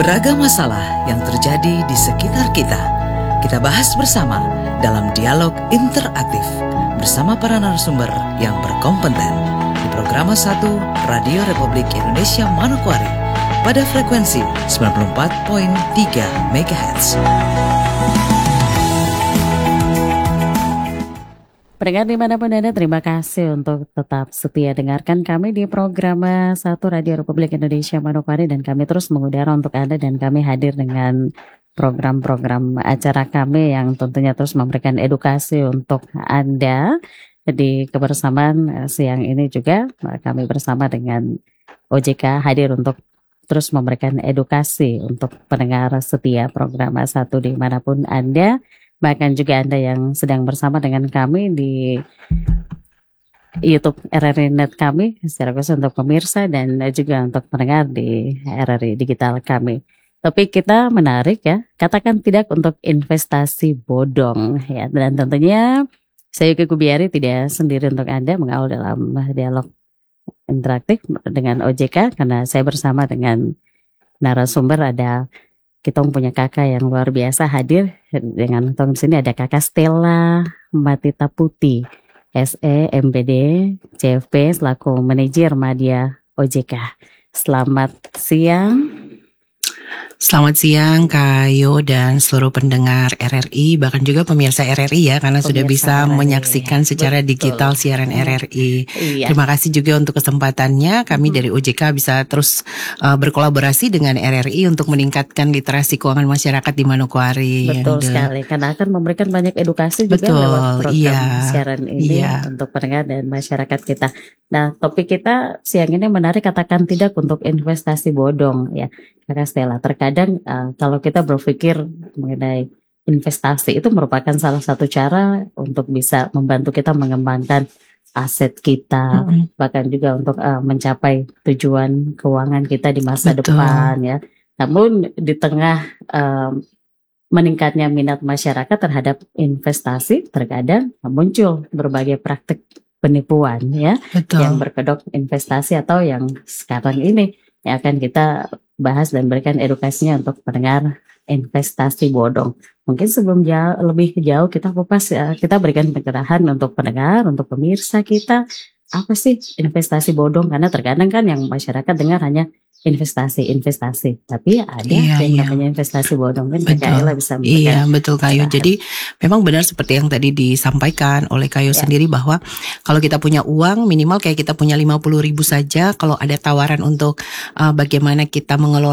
Beragam masalah yang terjadi di sekitar kita, kita bahas bersama dalam dialog interaktif bersama para narasumber yang berkompeten di Programa 1 Radio Republik Indonesia Manokwari pada frekuensi 94.3 MHz. Pendengar dimanapun Anda, terima kasih untuk tetap setia dengarkan kami di Programa 1 Radio Republik Indonesia Manokwari, dan kami terus mengudara untuk Anda dan kami hadir dengan program-program acara kami yang tentunya terus memberikan edukasi untuk Anda. Di kebersamaan siang ini juga kami bersama dengan OJK hadir untuk terus memberikan edukasi untuk pendengar setia Programa 1 dimanapun Anda. Bahkan juga Anda yang sedang bersama dengan kami di YouTube RRI Net kami, secara khusus untuk pemirsa dan juga untuk pendengar di RRI Digital kami. Topik kita menarik ya, katakan tidak untuk investasi bodong ya. Dan tentunya saya Yuki Kubiari tidak sendiri untuk Anda mengawal dalam dialog interaktif dengan OJK, karena saya bersama dengan narasumber. Kita punya kakak yang luar biasa hadir dengan tong sini. Ada kakak Stella Matita Putih, SE MPD CFP selaku manajer media OJK. Selamat siang. Selamat siang Kak Ayu dan seluruh pendengar RRI, bahkan juga pemirsa RRI ya, karena sudah bisa menyaksikan secara digital siaran RRI. Iya. Terima kasih juga untuk kesempatannya. Kami dari OJK bisa terus berkolaborasi dengan RRI untuk meningkatkan literasi keuangan masyarakat di Manokwari. Betul sekali, karena akan memberikan banyak edukasi juga lewat program siaran ini untuk pendengar dan masyarakat kita. Nah, topik kita siang ini menarik, katakan tidak untuk investasi bodong ya. Kakak Stella, terkadang kalau kita berpikir mengenai investasi itu merupakan salah satu cara untuk bisa membantu kita mengembangkan aset kita, bahkan juga untuk mencapai tujuan keuangan kita di masa depan ya. Namun di tengah meningkatnya minat masyarakat terhadap investasi, terkadang muncul berbagai praktik penipuan ya, yang berkedok investasi atau yang sekarang ini yang akan kita bahas dan berikan edukasinya untuk pendengar investasi bodong. Mungkin sebelum lebih jauh kita kupas, kita berikan pencerahan untuk pendengar, untuk pemirsa kita, apa sih investasi bodong? Karena terkadang kan yang masyarakat dengar hanya investasi, tapi ada yang namanya investasi bodong kan. Betul. Bisa iya betul Kayu. Jadi memang benar seperti yang tadi disampaikan oleh Kayu sendiri, bahwa kalau kita punya uang minimal kayak kita punya 50.000 saja, kalau ada tawaran untuk bagaimana kita mengelola